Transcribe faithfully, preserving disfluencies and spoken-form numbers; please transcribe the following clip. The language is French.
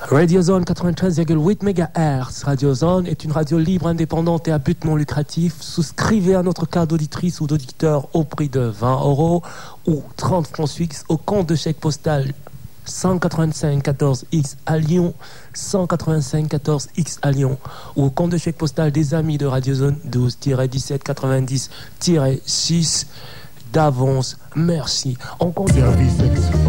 Radio Zone quatre-vingt-treize virgule huit mégahertz. Radio Zone est une radio libre, indépendante et à but non lucratif. Souscrivez à notre carte d'auditrice ou d'auditeur au prix de vingt euros ou trente francs suisses au compte de chèque postal cent quatre-vingt-cinq quatorze X à Lyon, cent quatre-vingt-cinq quatorze X à Lyon, ou au compte de chèque postal des amis de Radio Zone douze dix-sept quatre-vingt-dix six d'avance. Merci. On continue.